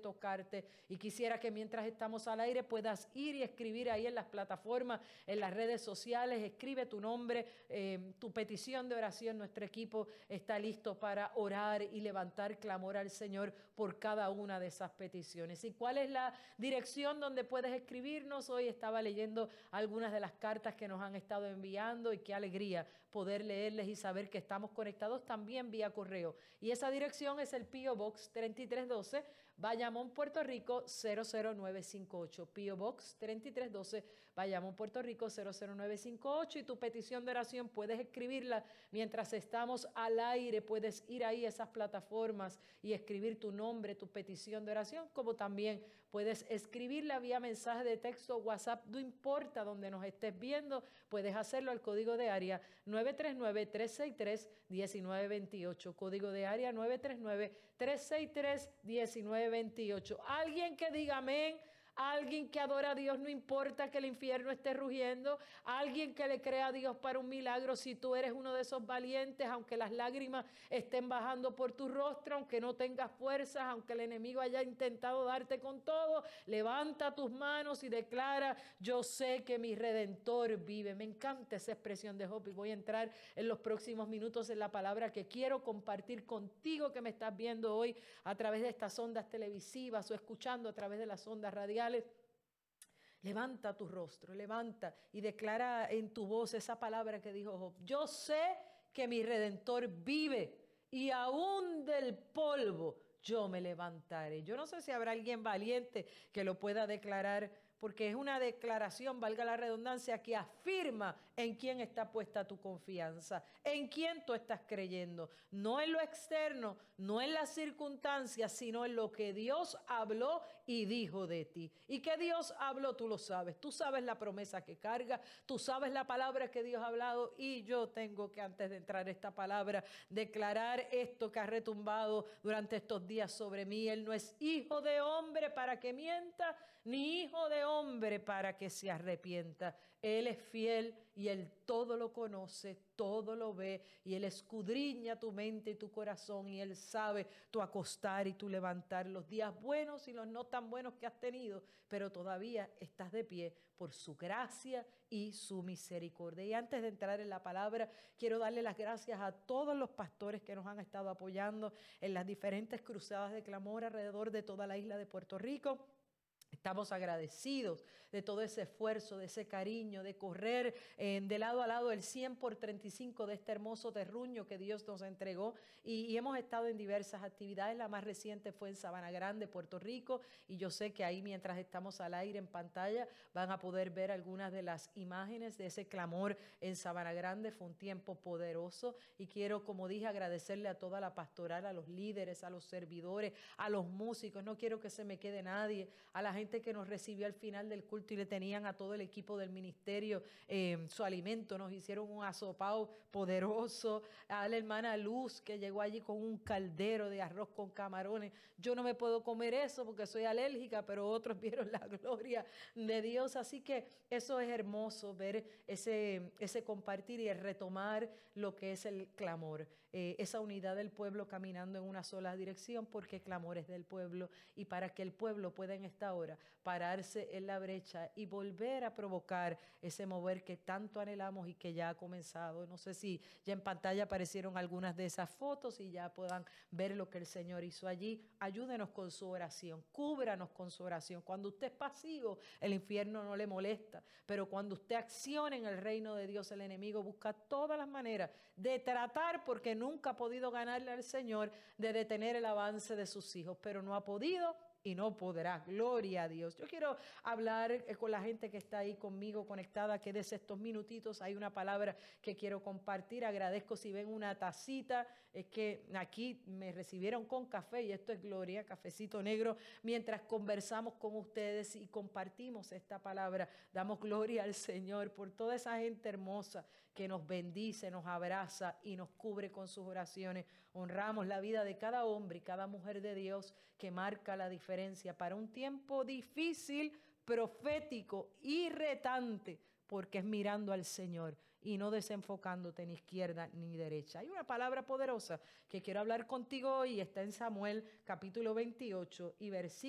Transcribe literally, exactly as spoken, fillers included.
tocarte. Y quisiera que mientras estamos al aire puedas ir y escribir ahí en las plataformas, en las redes sociales, escribe tu nombre, eh, tu petición de oración. Nuestro equipo está listo para orar y levantar clamor al Señor por cada una de esas peticiones. ¿Y cuál es la dirección donde puedes escribirnos? Hoy estaba leyendo algunas de las cartas que nos han estado enviando y qué alegría poder leerles y saber que estamos conectados también vía correo. Y esa dirección es el P O Box treinta y tres doce, Bayamón, Puerto Rico cero cero nueve cinco ocho. P O Box treinta y tres doce, Bayamón, Puerto Rico cero cero nueve cinco ocho. Y tu petición de oración puedes escribirla mientras estamos al aire. Puedes ir ahí a esas plataformas y escribir tu nombre, tu petición de oración, como también puedes escribirla vía mensaje de texto, WhatsApp, no importa donde nos estés viendo, puedes hacerlo al código de área nueve tres nueve, tres seis tres, uno nueve dos ocho, código de área nueve tres nueve, tres seis tres, uno nueve dos ocho. Alguien que diga amén. Alguien que adora a Dios, no importa que el infierno esté rugiendo. Alguien que le crea a Dios para un milagro. Si tú eres uno de esos valientes, aunque las lágrimas estén bajando por tu rostro, aunque no tengas fuerzas, aunque el enemigo haya intentado darte con todo, levanta tus manos y declara: yo sé que mi Redentor vive. Me encanta esa expresión de Job y voy a entrar en los próximos minutos en la palabra que quiero compartir contigo, que me estás viendo hoy a través de estas ondas televisivas o escuchando a través de las ondas radiales. Levanta tu rostro, levanta y declara en tu voz esa palabra que dijo Job: yo sé que mi Redentor vive y aún del polvo yo me levantaré. Yo no sé si habrá alguien valiente que lo pueda declarar, porque es una declaración, valga la redundancia, que afirma en quién está puesta tu confianza, en quién tú estás creyendo, no en lo externo, no en las circunstancias, sino en lo que Dios habló y dijo de ti. Y que Dios habló, tú lo sabes, tú sabes la promesa que carga, tú sabes la palabra que Dios ha hablado, y yo tengo que, antes de entrar esta palabra, declarar esto que ha retumbado durante estos días sobre mí. Él no es hijo de hombre para que mienta, ni hijo de hombre hombre para que se arrepienta. Él es fiel y Él todo lo conoce, todo lo ve, y Él escudriña tu mente y tu corazón, y Él sabe tu acostar y tu levantar, los días buenos y los no tan buenos que has tenido, pero todavía estás de pie por su gracia y su misericordia. Y antes de entrar en la palabra, quiero darle las gracias a todos los pastores que nos han estado apoyando en las diferentes cruzadas de clamor alrededor de toda la isla de Puerto Rico. Estamos agradecidos de todo ese esfuerzo, de ese cariño, de correr eh, de lado a lado el cien por treinta y cinco de este hermoso terruño que Dios nos entregó. Y, y hemos estado en diversas actividades. La más reciente fue en Sabana Grande, Puerto Rico. Y yo sé que ahí, mientras estamos al aire en pantalla, van a poder ver algunas de las imágenes de ese clamor en Sabana Grande. Fue un tiempo poderoso. Y quiero, como dije, agradecerle a toda la pastoral, a los líderes, a los servidores, a los músicos. No quiero que se me quede nadie. A la gente que nos recibió al final del culto y le tenían a todo el equipo del ministerio eh, su alimento. Nos hicieron un asopao poderoso. A la hermana Luz, que llegó allí con un caldero de arroz con camarones. Yo no me puedo comer eso porque soy alérgica, pero otros vieron la gloria de Dios. Así que eso es hermoso, ver ese, ese compartir y el retomar lo que es el clamor. Eh, esa unidad del pueblo caminando en una sola dirección, porque clamor es del pueblo, y para que el pueblo pueda en esta hora pararse en la brecha y volver a provocar ese mover que tanto anhelamos y que ya ha comenzado. No sé si ya en pantalla aparecieron algunas de esas fotos y ya puedan ver lo que el Señor hizo allí. Ayúdenos con su oración, cúbranos con su oración. Cuando usted es pasivo, el infierno no le molesta, pero cuando usted acciona en el reino de Dios, el enemigo busca todas las maneras de tratar, porque nunca ha podido ganarle al Señor, de detener el avance de sus hijos, pero no ha podido y no podrá. Gloria a Dios. Yo quiero hablar eh, con la gente que está ahí conmigo conectada, que desde estos minutitos hay una palabra que quiero compartir. Agradezco si ven una tacita, es que aquí me recibieron con café y esto es gloria, cafecito negro, mientras conversamos con ustedes y compartimos esta palabra. Damos gloria al Señor por toda esa gente hermosa que nos bendice, nos abraza y nos cubre con sus oraciones. Honramos la vida de cada hombre y cada mujer de Dios que marca la diferencia para un tiempo difícil, profético y retante, porque es mirando al Señor y no desenfocándote ni izquierda ni derecha. Hay una palabra poderosa que quiero hablar contigo hoy, está en Samuel capítulo veintiocho y versículo